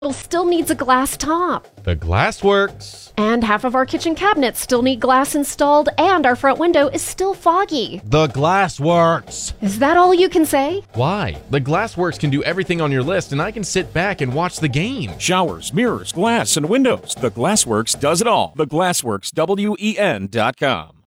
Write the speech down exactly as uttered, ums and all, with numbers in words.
still needs a glass top. The glass works. And half of our kitchen cabinets still need glass installed, and our front window is still foggy. The glass works. Is that all you can say? Why? The glass works can do everything on your list, and I can sit back and watch the game. Showers, mirrors, glass, and windows. The Glassworks does it all. The Glassworks, W E N dot com.